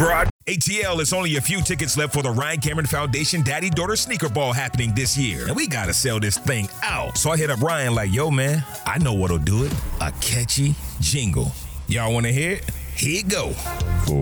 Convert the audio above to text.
broad. ATL, is only a few tickets left for the Ryan Cameron Foundation Daddy-Daughter Sneaker Ball happening this year. And we gotta sell this thing out. So I hit up Ryan like, yo, man, I know what'll do it. A catchy jingle. Y'all wanna hear it? Here it go. For